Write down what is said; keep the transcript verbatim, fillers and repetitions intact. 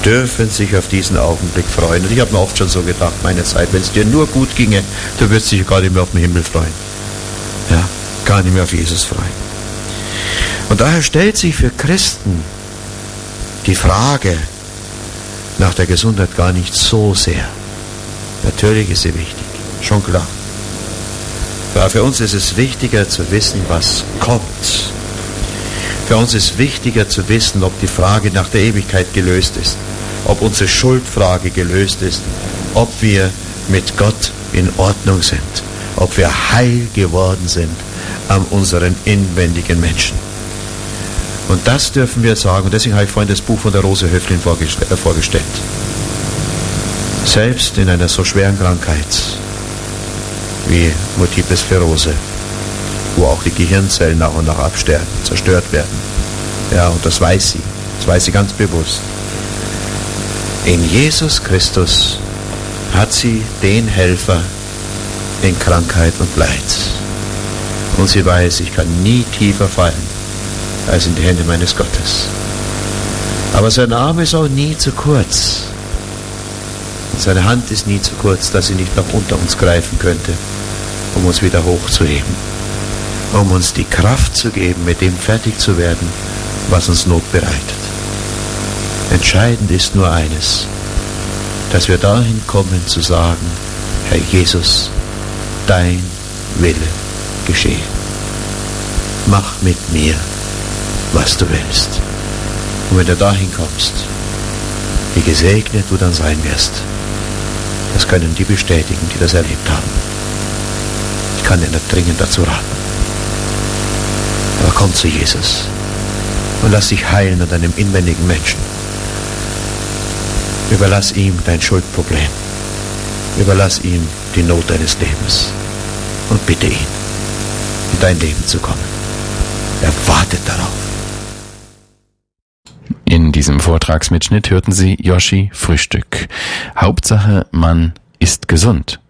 dürfen sich auf diesen Augenblick freuen. Und ich habe mir oft schon so gedacht, meine Zeit, wenn es dir nur gut ginge, du würdest dich gar nicht mehr auf den Himmel freuen. Ja, gar nicht mehr auf Jesus freuen. Und daher stellt sich für Christen die Frage nach der Gesundheit gar nicht so sehr. Natürlich ist sie wichtig, schon klar. Aber für uns ist es wichtiger zu wissen, was kommt. Für uns ist wichtiger zu wissen, ob die Frage nach der Ewigkeit gelöst ist, ob unsere Schuldfrage gelöst ist, ob wir mit Gott in Ordnung sind, ob wir heil geworden sind an unseren inwendigen Menschen. Und das dürfen wir sagen, und deswegen habe ich vorhin das Buch von der Rose Höflin vorgestellt. Selbst in einer so schweren Krankheit wie Multiple Sklerose, wo auch die Gehirnzellen nach und nach absterben, zerstört werden. Ja, und das weiß sie, das weiß sie ganz bewusst. In Jesus Christus hat sie den Helfer in Krankheit und Leid. Und sie weiß, ich kann nie tiefer fallen als in die Hände meines Gottes. Aber sein Arm ist auch nie zu kurz. Und seine Hand ist nie zu kurz, dass sie nicht noch unter uns greifen könnte, um uns wieder hochzuheben. Um uns die Kraft zu geben, mit dem fertig zu werden, was uns Not bereitet. Entscheidend ist nur eines, dass wir dahin kommen zu sagen, Herr Jesus, dein Wille geschehe. Mach mit mir, was du willst. Und wenn du dahin kommst, wie gesegnet du dann sein wirst, das können die bestätigen, die das erlebt haben. Ich kann dir nicht dringend dazu raten. Aber komm zu Jesus und lass dich heilen an deinem inwendigen Menschen. Überlass ihm dein Schuldproblem. Überlass ihm die Not deines Lebens. Und bitte ihn, in dein Leben zu kommen. Er wartet darauf. In diesem Vortragsmitschnitt hörten Sie Joschi Frühstück. Hauptsache, man ist gesund.